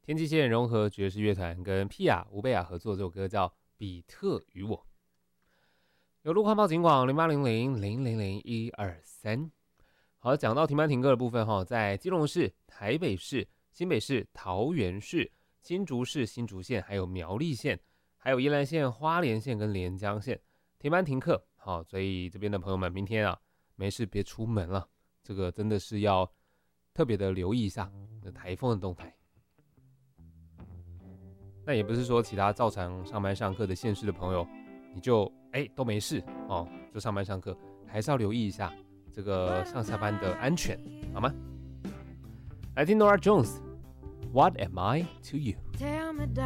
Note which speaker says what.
Speaker 1: 天际线融合爵士乐团跟皮亚吴贝亚合作，这首歌叫《比特与我》。有路况报警广0800000123。好，讲到停班停课的部分哈，在基隆市、台北市、新北市、桃园市、新竹市、新竹县，还有苗栗县，还有宜兰县、花莲县跟连江县停班停课。好，所以这边的朋友们，明天啊没事别出门了，这个真的是要特别的留意一下台风的动态。那也不是说其他照常上班上课的县市的朋友，你就都没事哦，就上班上课，还是要留意一下这个上下班的安全，好吗？来听 Norah Jones，What am I to you？